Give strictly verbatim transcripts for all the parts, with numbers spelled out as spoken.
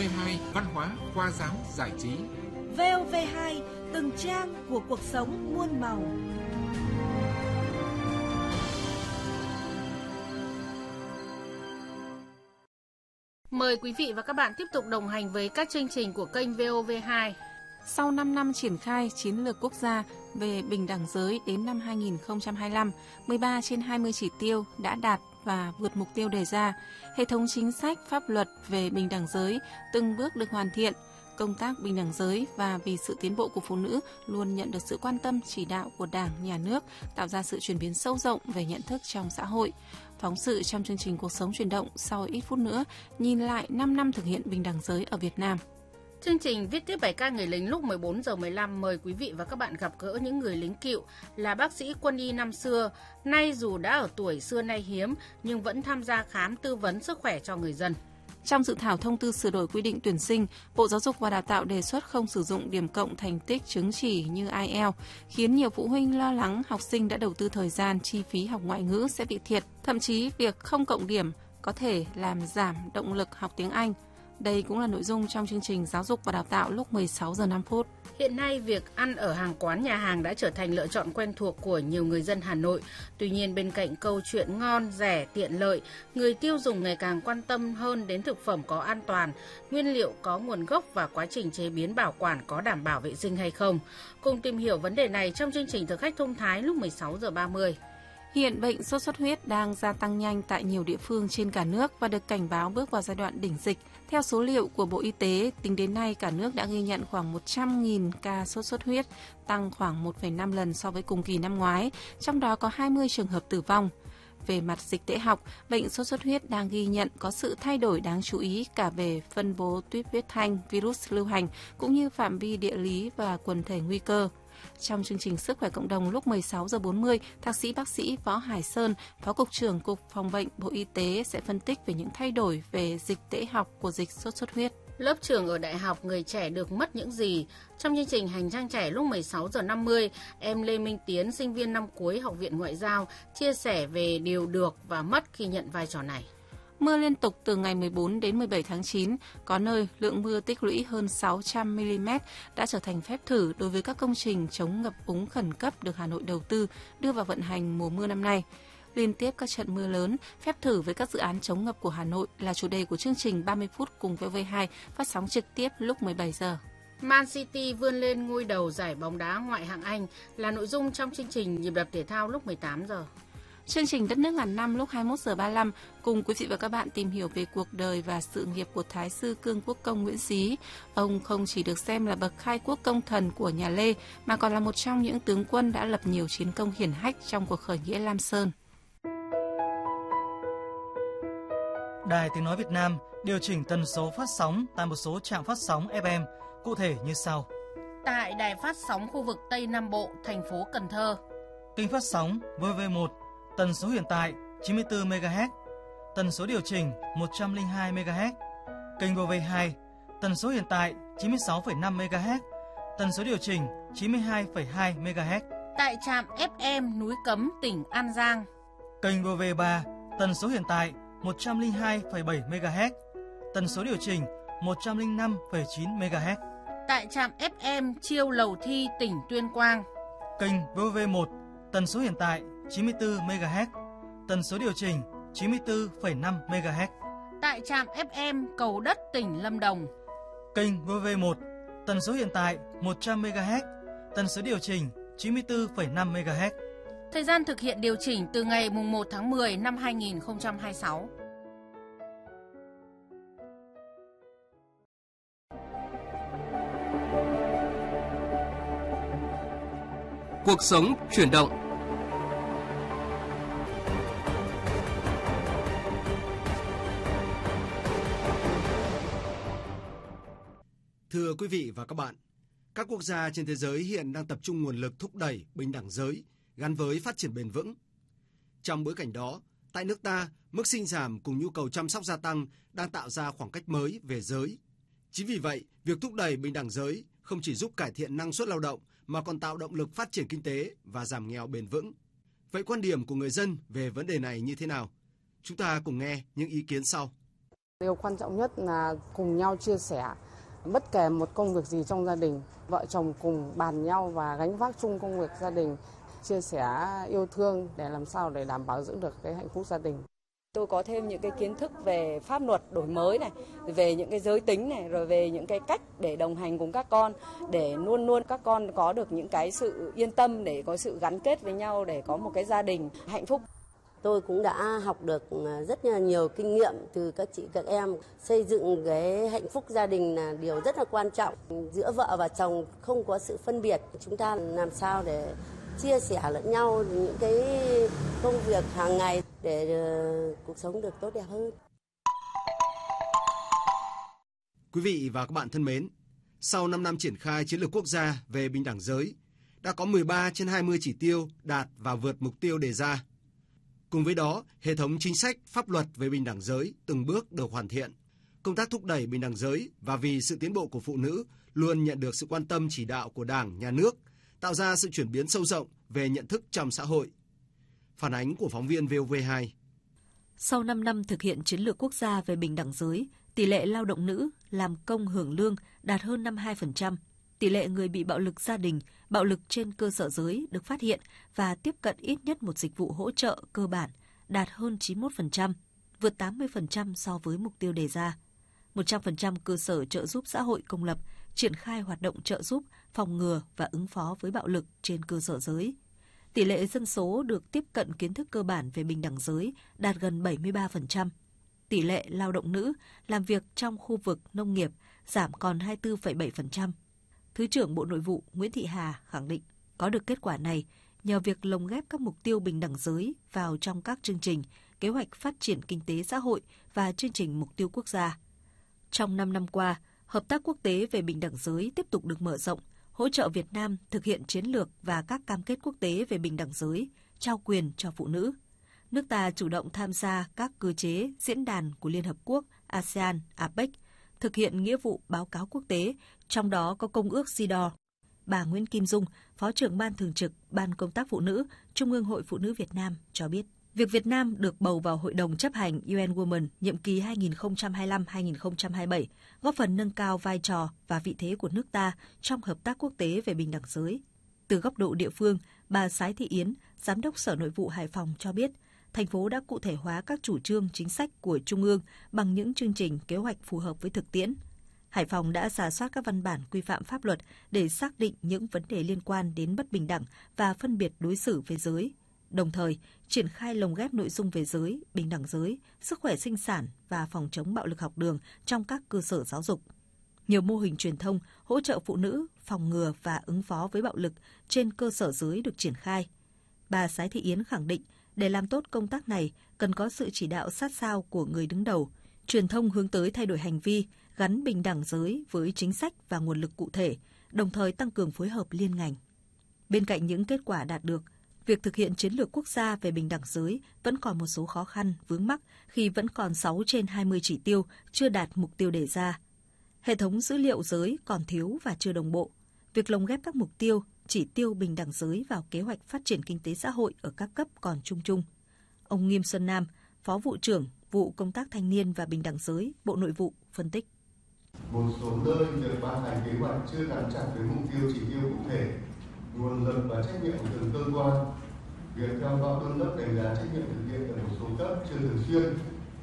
vê hai Văn hóa, khoa giáo, giải trí. vê o vê hai, từng trang của cuộc sống muôn màu. Mời quý vị và các bạn tiếp tục đồng hành với các chương trình của kênh vê o vê hai. Sau năm năm triển khai chiến lược quốc gia về bình đẳng giới đến năm hai nghìn không trăm hai mươi lăm, mười ba trên hai mươi chỉ tiêu đã đạt và vượt mục tiêu đề ra. Hệ thống chính sách, pháp luật về bình đẳng giới từng bước được hoàn thiện. Công tác bình đẳng giới và vì sự tiến bộ của phụ nữ luôn nhận được sự quan tâm chỉ đạo của Đảng, Nhà nước, tạo ra sự chuyển biến sâu rộng về nhận thức trong xã hội. Phóng sự trong chương trình Cuộc sống chuyển động sau ít phút nữa nhìn lại năm năm thực hiện bình đẳng giới ở Việt Nam. Chương trình viết tiếp bài ca người lính lúc mười bốn giờ mười lăm mời quý vị và các bạn gặp gỡ những người lính cựu là bác sĩ quân y năm xưa, nay dù đã ở tuổi xưa nay hiếm nhưng vẫn tham gia khám tư vấn sức khỏe cho người dân. Trong dự thảo thông tư sửa đổi quy định tuyển sinh, Bộ Giáo dục và Đào tạo đề xuất không sử dụng điểm cộng thành tích chứng chỉ như ai eo, khiến nhiều phụ huynh lo lắng học sinh đã đầu tư thời gian, chi phí học ngoại ngữ sẽ bị thiệt. Thậm chí việc không cộng điểm có thể làm giảm động lực học tiếng Anh. Đây cũng là nội dung trong chương trình Giáo dục và Đào tạo lúc mười sáu giờ năm phút. Hiện nay, việc ăn ở hàng quán nhà hàng đã trở thành lựa chọn quen thuộc của nhiều người dân Hà Nội. Tuy nhiên, bên cạnh câu chuyện ngon, rẻ, tiện lợi, người tiêu dùng ngày càng quan tâm hơn đến thực phẩm có an toàn, nguyên liệu có nguồn gốc và quá trình chế biến bảo quản có đảm bảo vệ sinh hay không. Cùng tìm hiểu vấn đề này trong chương trình Thực khách thông thái lúc mười sáu giờ ba mươi. Hiện bệnh sốt xuất huyết đang gia tăng nhanh tại nhiều địa phương trên cả nước và được cảnh báo bước vào giai đoạn đỉnh dịch. Theo số liệu của Bộ Y tế, tính đến nay cả nước đã ghi nhận khoảng một trăm nghìn ca sốt xuất huyết, tăng khoảng một phẩy năm lần so với cùng kỳ năm ngoái, trong đó có hai mươi trường hợp tử vong. Về mặt dịch tễ học, bệnh sốt xuất huyết đang ghi nhận có sự thay đổi đáng chú ý cả về phân bố tuyết huyết thanh, virus lưu hành, cũng như phạm vi địa lý và quần thể nguy cơ. Trong chương trình Sức khỏe cộng đồng lúc mười sáu giờ bốn mươi, Thạc sĩ bác sĩ Võ Hải Sơn, Phó Cục trưởng Cục Phòng bệnh Bộ Y tế sẽ phân tích về những thay đổi về dịch tễ học của dịch sốt xuất huyết. Lớp trường ở đại học người trẻ được mất những gì? Trong chương trình Hành trang trẻ lúc mười sáu giờ năm mươi, em Lê Minh Tiến, sinh viên năm cuối Học viện Ngoại giao, chia sẻ về điều được và mất khi nhận vai trò này. Mưa liên tục từ ngày mười bốn đến mười bảy tháng chín, có nơi lượng mưa tích lũy hơn sáu trăm mi li mét đã trở thành phép thử đối với các công trình chống ngập úng khẩn cấp được Hà Nội đầu tư đưa vào vận hành mùa mưa năm nay. Liên tiếp các trận mưa lớn, phép thử với các dự án chống ngập của Hà Nội là chủ đề của chương trình ba mươi phút cùng vê o vê hai phát sóng trực tiếp lúc mười bảy giờ. Man City vươn lên ngôi đầu giải bóng đá ngoại hạng Anh là nội dung trong chương trình Nhịp đập thể thao lúc mười tám giờ. Chương trình Đất nước ngàn năm lúc hai mươi mốt giờ ba mươi lăm cùng quý vị và các bạn tìm hiểu về cuộc đời và sự nghiệp của Thái sư Cương Quốc công Nguyễn Xí. Ông không chỉ được xem là bậc khai quốc công thần của nhà Lê mà còn là một trong những tướng quân đã lập nhiều chiến công hiển hách trong cuộc khởi nghĩa Lam Sơn. Đài Tiếng nói Việt Nam điều chỉnh tần số phát sóng tại một số trạm phát sóng ép em, cụ thể như sau. Tại đài phát sóng khu vực Tây Nam Bộ, thành phố Cần Thơ. Kênh phát sóng vê vê một, tần số hiện tại chín mươi tư mê ga héc, tần số điều chỉnh một trăm lẻ hai mê ga héc. Kênh vê vê hai, tần số hiện tại chín mươi sáu phẩy năm mê ga héc, tần số điều chỉnh chín mươi hai phẩy hai mê ga héc. Tại trạm ép em Núi Cấm, tỉnh An Giang. Kênh vê vê ba, tần số hiện tại một trăm lẻ hai phẩy bảy mê ga héc, tần số điều chỉnh một trăm lẻ năm phẩy chín mê ga héc. Tại trạm ép em Chiêu Lầu Thi, tỉnh Tuyên Quang. Kênh vê vê một, tần số hiện tại chín mươi tư mê ga héc, tần số điều chỉnh chín mươi tư phẩy năm mê ga héc. Tại trạm ép em Cầu Đất, tỉnh Lâm Đồng. Kênh vê vê một, tần số hiện tại một trăm mê ga héc, tần số điều chỉnh chín mươi tư phẩy năm mê ga héc. Thời gian thực hiện điều chỉnh từ ngày mùng một tháng mười năm hai nghìn không trăm hai mươi sáu. Cuộc sống chuyển động. Thưa quý vị và các bạn, các quốc gia trên thế giới hiện đang tập trung nguồn lực thúc đẩy bình đẳng giới gắn với phát triển bền vững. Trong bối cảnh đó, tại nước ta, mức sinh giảm cùng nhu cầu chăm sóc gia tăng đang tạo ra khoảng cách mới về giới. Chính vì vậy, việc thúc đẩy bình đẳng giới không chỉ giúp cải thiện năng suất lao động mà còn tạo động lực phát triển kinh tế và giảm nghèo bền vững. Vậy quan điểm của người dân về vấn đề này như thế nào? Chúng ta cùng nghe những ý kiến sau. Điều quan trọng nhất là cùng nhau chia sẻ, bất kể một công việc gì trong gia đình, vợ chồng cùng bàn nhau và gánh vác chung công việc gia đình, chia sẻ yêu thương để làm sao để đảm bảo giữ được cái hạnh phúc gia đình. Tôi có thêm những cái kiến thức về pháp luật đổi mới này, về những cái giới tính này, rồi về những cái cách để đồng hành cùng các con, để luôn luôn các con có được những cái sự yên tâm, để có sự gắn kết với nhau, để có một cái gia đình hạnh phúc. Tôi cũng đã học được rất là nhiều kinh nghiệm từ các chị các em. Xây dựng cái hạnh phúc gia đình là điều rất là quan trọng. Giữa vợ và chồng không có sự phân biệt. Chúng ta làm sao để chia sẻ lẫn nhau những cái công việc hàng ngày để cuộc sống được tốt đẹp hơn. Quý vị và các bạn thân mến, sau năm năm triển khai chiến lược quốc gia về bình đẳng giới, đã có mười ba trên hai mươi chỉ tiêu đạt và vượt mục tiêu đề ra. Cùng với đó, hệ thống chính sách, pháp luật về bình đẳng giới từng bước được hoàn thiện. Công tác thúc đẩy bình đẳng giới và vì sự tiến bộ của phụ nữ luôn nhận được sự quan tâm chỉ đạo của Đảng, Nhà nước, tạo ra sự chuyển biến sâu rộng về nhận thức trong xã hội. Phản ánh của phóng viên vê o vê hai. Sau năm năm thực hiện chiến lược quốc gia về bình đẳng giới, tỷ lệ lao động nữ làm công hưởng lương đạt hơn năm mươi hai phần trăm. Tỷ lệ người bị bạo lực gia đình, bạo lực trên cơ sở giới được phát hiện và tiếp cận ít nhất một dịch vụ hỗ trợ cơ bản đạt hơn chín mươi mốt phần trăm, vượt tám mươi phần trăm so với mục tiêu đề ra. một trăm phần trăm cơ sở trợ giúp xã hội công lập triển khai hoạt động trợ giúp, phòng ngừa và ứng phó với bạo lực trên cơ sở giới. Tỷ lệ dân số được tiếp cận kiến thức cơ bản về bình đẳng giới đạt gần bảy mươi ba phần trăm. Tỷ lệ lao động nữ làm việc trong khu vực nông nghiệp giảm còn hai mươi tư phẩy bảy phần trăm. Thứ trưởng Bộ Nội vụ Nguyễn Thị Hà khẳng định có được kết quả này nhờ việc lồng ghép các mục tiêu bình đẳng giới vào trong các chương trình, kế hoạch phát triển kinh tế xã hội và chương trình mục tiêu quốc gia. Trong năm năm qua, hợp tác quốc tế về bình đẳng giới tiếp tục được mở rộng, hỗ trợ Việt Nam thực hiện chiến lược và các cam kết quốc tế về bình đẳng giới, trao quyền cho phụ nữ. Nước ta chủ động tham gia các cơ chế, diễn đàn của Liên Hợp Quốc, a sê an, a pếch, thực hiện nghĩa vụ báo cáo quốc tế, trong đó có Công ước xê i đê o. Bà Nguyễn Kim Dung, Phó trưởng Ban Thường trực Ban Công tác Phụ nữ, Trung ương Hội Phụ nữ Việt Nam cho biết, việc Việt Nam được bầu vào Hội đồng chấp hành u en Women nhiệm kỳ hai nghìn không trăm hai mươi lăm đến hai nghìn không trăm hai mươi bảy góp phần nâng cao vai trò và vị thế của nước ta trong hợp tác quốc tế về bình đẳng giới. Từ góc độ địa phương, bà Sái Thị Yến, Giám đốc Sở Nội vụ Hải Phòng cho biết, thành phố đã cụ thể hóa các chủ trương chính sách của Trung ương bằng những chương trình kế hoạch phù hợp với thực tiễn. Hải Phòng đã rà soát các văn bản quy phạm pháp luật để xác định những vấn đề liên quan đến bất bình đẳng và phân biệt đối xử về giới, đồng thời triển khai lồng ghép nội dung về giới, bình đẳng giới, sức khỏe sinh sản và phòng chống bạo lực học đường trong các cơ sở giáo dục. Nhiều mô hình truyền thông hỗ trợ phụ nữ phòng ngừa và ứng phó với bạo lực trên cơ sở giới được triển khai. Bà Sái Thị Yến khẳng định, để làm tốt công tác này, cần có sự chỉ đạo sát sao của người đứng đầu, truyền thông hướng tới thay đổi hành vi, gắn bình đẳng giới với chính sách và nguồn lực cụ thể, đồng thời tăng cường phối hợp liên ngành. Bên cạnh những kết quả đạt được, việc thực hiện chiến lược quốc gia về bình đẳng giới vẫn còn một số khó khăn, vướng mắc khi vẫn còn sáu trên hai mươi chỉ tiêu chưa đạt mục tiêu đề ra. Hệ thống dữ liệu giới còn thiếu và chưa đồng bộ. Việc lồng ghép các mục tiêu, chỉ tiêu bình đẳng giới vào kế hoạch phát triển kinh tế xã hội ở các cấp còn chung chung. Ông Nghiêm Xuân Nam, Phó vụ trưởng vụ công tác thanh niên và bình đẳng giới, Bộ Nội vụ phân tích. Một số nơi việc ban hành kế hoạch chưa gắn chặt với mục tiêu chỉ tiêu cụ thể, nguồn lực và trách nhiệm của từng cơ quan. Việc theo dõi đôn đốc đánh giá trách nhiệm thực hiện ở một số cấp chưa thường xuyên.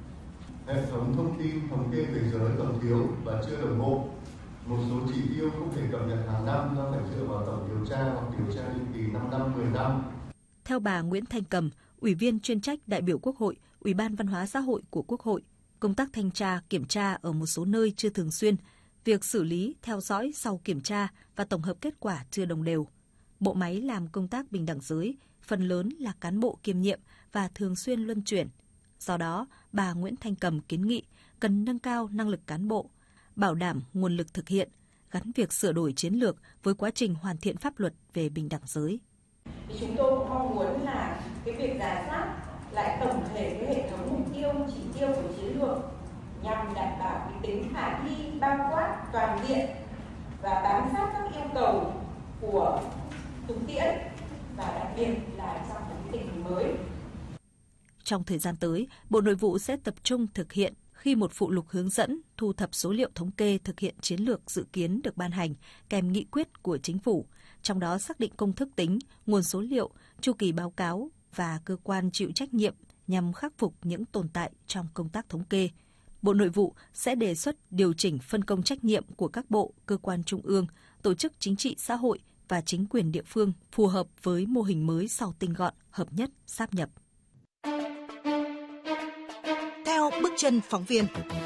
Hệ thống thông tin thống kê về giới còn thiếu và chưa đồng bộ. Một số chỉ tiêu không thể cập nhật hàng năm do phải dựa vào tổng điều tra hoặc điều tra định kỳ năm năm, mười năm. Theo bà Nguyễn Thanh Cầm, Ủy viên chuyên trách đại biểu Quốc hội, Ủy ban Văn hóa xã hội của Quốc hội, công tác thanh tra, kiểm tra ở một số nơi chưa thường xuyên, việc xử lý, theo dõi sau kiểm tra và tổng hợp kết quả chưa đồng đều. Bộ máy làm công tác bình đẳng giới phần lớn là cán bộ kiêm nhiệm và thường xuyên luân chuyển. Do đó, bà Nguyễn Thanh Cầm kiến nghị cần nâng cao năng lực cán bộ, bảo đảm nguồn lực thực hiện, gắn việc sửa đổi chiến lược với quá trình hoàn thiện pháp luật về bình đẳng giới. Chúng tôi cũng mong muốn là cái việc rà soát lại tổng thể cái hệ thống mục tiêu, chỉ tiêu của chiến lược nhằm đảm bảo cái tính khả thi, bao quát, toàn diện và bám sát các yêu cầu của thực tiễn và đặc biệt là trong một tình hình mới. Trong thời gian tới, Bộ Nội vụ sẽ tập trung thực hiện khi khi một phụ lục hướng dẫn thu thập số liệu thống kê thực hiện chiến lược dự kiến được ban hành kèm nghị quyết của chính phủ, trong đó xác định công thức tính, nguồn số liệu, chu kỳ báo cáo và cơ quan chịu trách nhiệm nhằm khắc phục những tồn tại trong công tác thống kê. Bộ Nội vụ sẽ đề xuất điều chỉnh phân công trách nhiệm của các bộ, cơ quan trung ương, tổ chức chính trị xã hội và chính quyền địa phương phù hợp với mô hình mới sau tinh gọn, hợp nhất, sáp nhập. Theo bước chân phóng viên.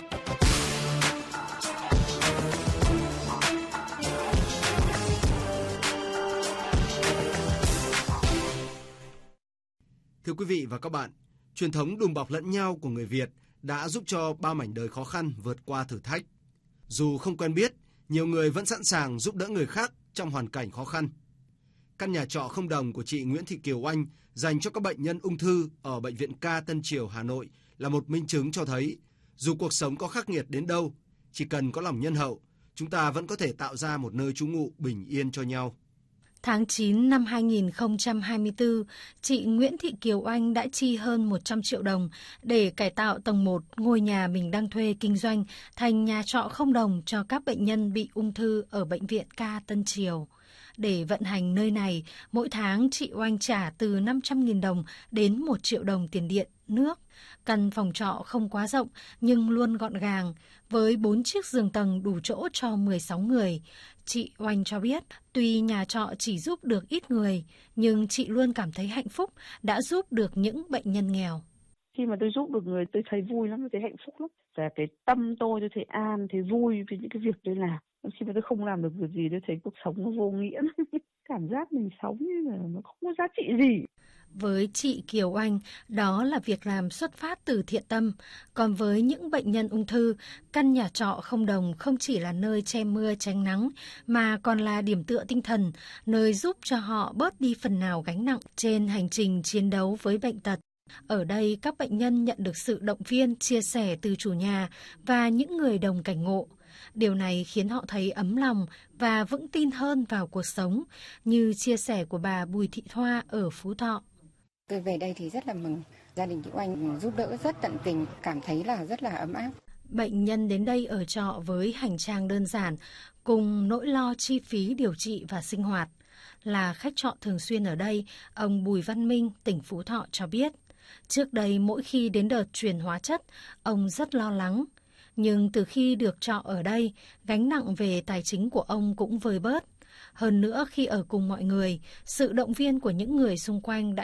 Thưa quý vị và các bạn, truyền thống đùm bọc lẫn nhau của người Việt đã giúp cho bao mảnh đời khó khăn vượt qua thử thách. Dù không quen biết, nhiều người vẫn sẵn sàng giúp đỡ người khác trong hoàn cảnh khó khăn. Căn nhà trọ không đồng của chị Nguyễn Thị Kiều Oanh dành cho các bệnh nhân ung thư ở Bệnh viện Ca Tân Triều, Hà Nội là một minh chứng cho thấy, dù cuộc sống có khắc nghiệt đến đâu, chỉ cần có lòng nhân hậu, chúng ta vẫn có thể tạo ra một nơi trú ngụ bình yên cho nhau. Tháng chín năm hai nghìn không trăm hai mươi tư, chị Nguyễn Thị Kiều Oanh đã chi hơn một trăm triệu đồng để cải tạo tầng một ngôi nhà mình đang thuê kinh doanh thành nhà trọ không đồng cho các bệnh nhân bị ung thư ở Bệnh viện Ca Tân Triều. Để vận hành nơi này, mỗi tháng chị Oanh trả từ năm trăm nghìn đồng đến một triệu đồng tiền điện, nước. Căn phòng trọ không quá rộng nhưng luôn gọn gàng, với bốn chiếc giường tầng đủ chỗ cho mười sáu người. Chị Oanh cho biết, tuy nhà trọ chỉ giúp được ít người, nhưng chị luôn cảm thấy hạnh phúc đã giúp được những bệnh nhân nghèo. Khi mà tôi giúp được người, tôi thấy vui lắm, tôi thấy hạnh phúc lắm. Và cái tâm tôi, tôi thấy an, thấy vui với những cái việc tôi làm. Khi mà tôi không làm được việc gì, tôi thấy cuộc sống nó vô nghĩa. Cảm giác mình sống như là nó không có giá trị gì. Với chị Kiều Oanh, đó là việc làm xuất phát từ thiện tâm. Còn với những bệnh nhân ung thư, căn nhà trọ không đồng không chỉ là nơi che mưa tránh nắng, mà còn là điểm tựa tinh thần, nơi giúp cho họ bớt đi phần nào gánh nặng trên hành trình chiến đấu với bệnh tật. Ở đây, các bệnh nhân nhận được sự động viên, chia sẻ từ chủ nhà và những người đồng cảnh ngộ. Điều này khiến họ thấy ấm lòng và vững tin hơn vào cuộc sống, như chia sẻ của bà Bùi Thị Thoa ở Phú Thọ. Tôi về đây thì rất là mừng, gia đình chị Oanh giúp đỡ rất tận tình, cảm thấy là rất là ấm áp. Bệnh nhân đến đây ở trọ với hành trang đơn giản, cùng nỗi lo chi phí điều trị và sinh hoạt. Là khách trọ thường xuyên ở đây, ông Bùi Văn Minh, tỉnh Phú Thọ cho biết, trước đây mỗi khi đến đợt truyền hóa chất, ông rất lo lắng. Nhưng từ khi được trọ ở đây, gánh nặng về tài chính của ông cũng vơi bớt. Hơn nữa, khi ở cùng mọi người, sự động viên của những người xung quanh đã